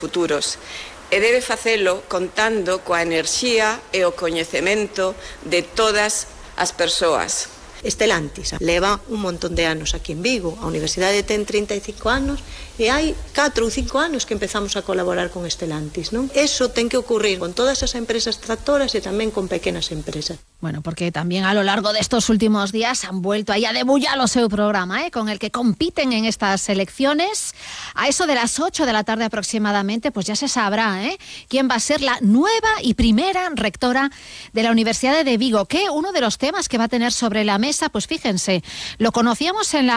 futuros. E debe facelo contando coa enerxía e o coñecemento de todas as persoas. Stellantis leva un montón de anos aquí en Vigo, a Universidade ten 35 anos e hai 4 ou 5 anos que empezamos a colaborar con Stellantis, non? Eso ten que ocurrir con todas as empresas tractoras e tamén con pequenas empresas. Bueno, porque también a lo largo de estos últimos días han vuelto ahí a debullar o seu programa, con el que compiten en estas elecciones. A eso de las 8 de la tarde aproximadamente, pues ya se sabrá quién va a ser la nueva y primera rectora de la Universidad de Vigo, que uno de los temas que va a tener sobre la mesa, pues fíjense, lo conocíamos en la